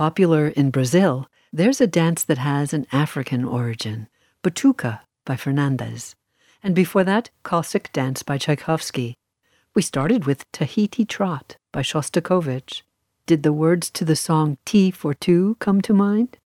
Popular in Brazil, there's a dance that has an African origin, Batuca by Fernandez. And before that, Cossack Dance by Tchaikovsky. We started with Tahiti Trot by Shostakovich. Did the words to the song Tea for Two come to mind?